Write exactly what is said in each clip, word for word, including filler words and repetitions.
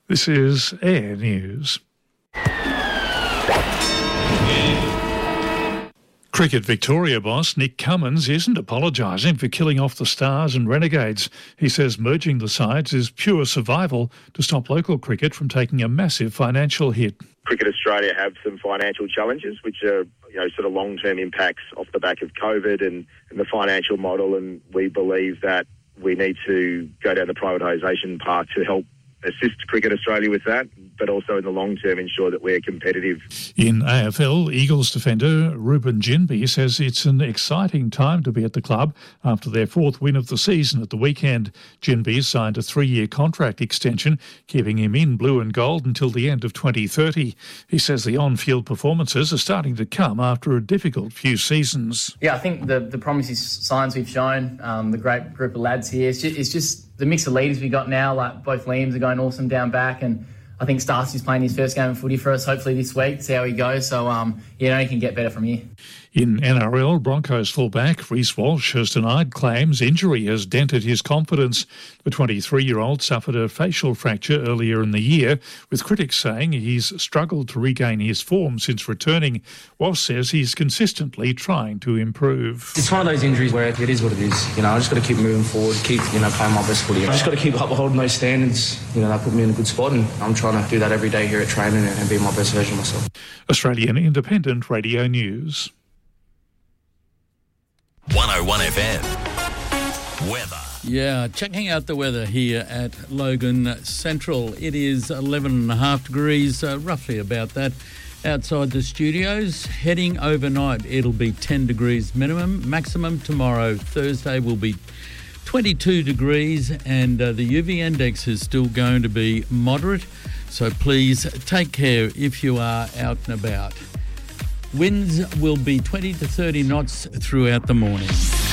This is Air News. Cricket Victoria boss Nick Cummins isn't apologising for killing off the Stars and Renegades. He says merging the sides is pure survival to stop local cricket from taking a massive financial hit. Cricket Australia have some financial challenges, which are you know sort of long-term impacts off the back of COVID and, and the financial model, and we believe that we need to go down the privatisation path to help assist Cricket Australia with that, but also in the long term ensure that we're competitive. In A F L, Eagles defender Ruben Ginbey says it's an exciting time to be at the club after their fourth win of the season at the weekend. Ginbey signed a three-year contract extension, keeping him in blue and gold until the end of twenty thirty. He says the on-field performances are starting to come after a difficult few seasons. Yeah, I think the, the promising signs we've shown, um, the great group of lads here, it's just, it's just the mix of leaders we got now, like both Liams are going awesome down back, and I think Starcy's playing his first game of footy for us, hopefully this week, see how he goes. So, um, yeah, no, he can get better from here. In N R L, Broncos fullback Reece Walsh has denied claims injury has dented his confidence. The twenty-three-year-old suffered a facial fracture earlier in the year, with critics saying he's struggled to regain his form since returning. Walsh says he's consistently trying to improve. It's one of those injuries where it is what it is. You know, I just got to keep moving forward, keep, you know, playing my best footy. I just got to keep upholding those standards. You know, that put me in a good spot, and I'm trying to do that every day here at training and be my best version of myself. Australian Independent Radio News. one oh one F M. Weather. Yeah, checking out the weather here at Logan Central. It is eleven and a half degrees, uh, roughly about that, outside the studios. Heading overnight, it'll be ten degrees minimum. Maximum tomorrow, Thursday, will be twenty-two degrees, and uh, the U V index is still going to be moderate. So please take care if you are out and about. Winds will be twenty to thirty knots throughout the morning.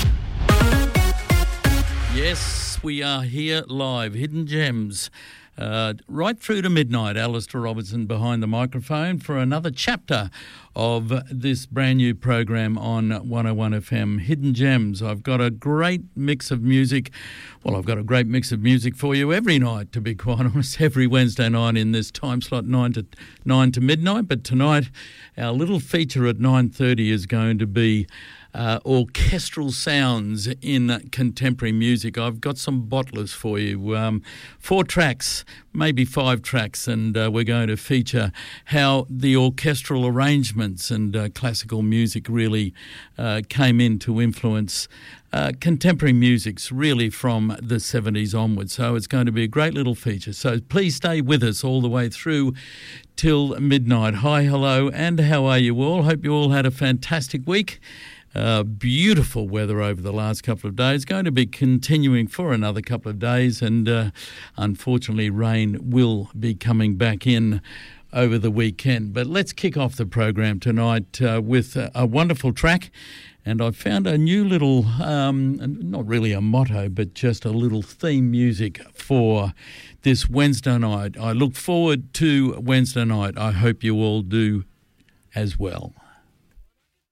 Yes, we are here live, Hidden Gems. Uh, right through to midnight, Alistair Robertson behind the microphone for another chapter of this brand new program on one oh one F M, Hidden Gems. I've got a great mix of music. Well, I've got a great mix of music for you every night, to be quite honest, every Wednesday night in this time slot, nine to nine to midnight. But tonight, our little feature at nine thirty is going to be Uh, orchestral sounds in contemporary music. I've got some bottlers for you. Um, four tracks, maybe five tracks, and uh, we're going to feature how the orchestral arrangements and uh, classical music really uh, came in to influence uh, contemporary musics really from the seventies onwards. So it's going to be a great little feature. So please stay with us all the way through till midnight. Hi, hello, and how are you all? Hope you all had a fantastic week. Uh, beautiful weather over the last couple of days, going to be continuing for another couple of days, and uh, unfortunately rain will be coming back in over the weekend. But let's kick off the program tonight uh, with a, a wonderful track, and I found a new little, um, not really a motto, but just a little theme music for this Wednesday night. I look forward to Wednesday night. I hope you all do as well.